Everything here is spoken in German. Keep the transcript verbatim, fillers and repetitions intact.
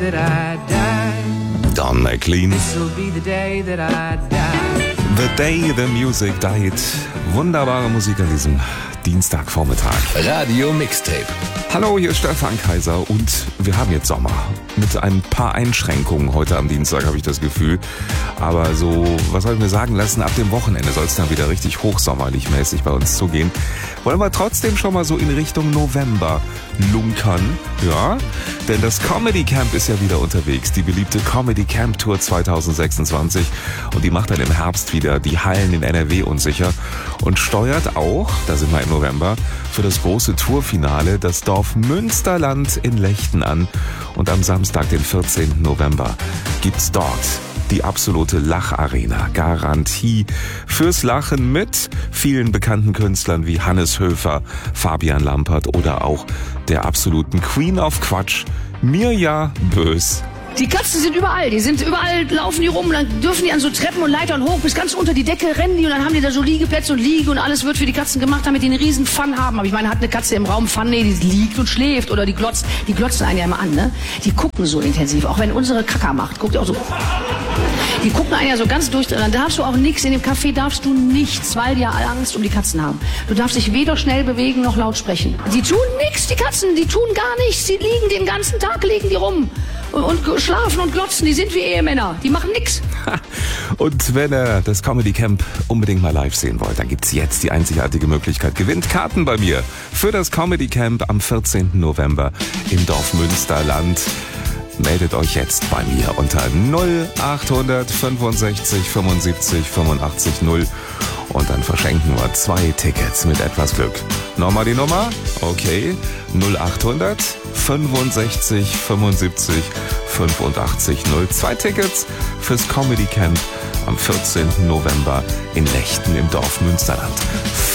Don McLean. The Day the Music Died. Wunderbare Musik an diesem Dienstagvormittag. Radio Mixtape. Hallo, hier ist Stefan Kaiser und wir haben jetzt Sommer. Mit ein paar Einschränkungen heute am Dienstag, habe ich das Gefühl. Aber so, was soll ich mir sagen lassen, ab dem Wochenende soll es dann wieder richtig hochsommerlich mäßig bei uns zugehen. Wollen wir trotzdem schon mal so in Richtung November lunkern, ja? Denn das Comedy Camp ist ja wieder unterwegs, die beliebte Comedy Camp Tour zwanzig sechsundzwanzig. Und die macht dann im Herbst wieder die Hallen in N R W unsicher und steuert auch, da sind wir im November, für das große Tourfinale das Dorf Münsterland in Lechten an. Und am Samstag, den vierzehnten November, gibt's dort die absolute Lacharena. Garantie fürs Lachen mit vielen bekannten Künstlern wie Hannes Höfer, Fabian Lampert oder auch der absoluten Queen of Quatsch, Mirja Bös. Die Katzen sind überall, die sind überall, laufen die rum, dann dürfen die an so Treppen und Leitern hoch, bis ganz unter die Decke rennen die und dann haben die da so Liegeplätze und Liege und alles wird für die Katzen gemacht, damit die einen riesen Fun haben. Aber ich meine, hat eine Katze im Raum Fun? Nee, die liegt und schläft oder die glotzt, die glotzen einen ja immer an, ne? Die gucken so intensiv, auch wenn unsere Kaka macht, guckt ihr auch so. Die gucken einen ja so ganz durch, dann darfst du auch nichts, in dem Café darfst du nichts, weil die ja alle Angst um die Katzen haben. Du darfst dich weder schnell bewegen noch laut sprechen. Die tun nichts, die Katzen, die tun gar nichts, die liegen den ganzen Tag, liegen die rum. Und schlafen und glotzen, die sind wie Ehemänner, die machen nix. Und wenn ihr das Comedy Camp unbedingt mal live sehen wollt, dann gibt's jetzt die einzigartige Möglichkeit. Gewinnt Karten bei mir für das Comedy Camp am vierzehnten November im Dorf Münsterland. Meldet euch jetzt bei mir unter null acht fünfundsechzig fünfundsiebzig fünfundachtzig null und dann verschenken wir zwei Tickets mit etwas Glück. Nochmal die Nummer? Okay. null acht fünfundsechzig fünfundsiebzig fünfundachtzig null. Zwei Tickets fürs Comedy Camp am vierzehnten November in Lechten im Dorf Münsterland.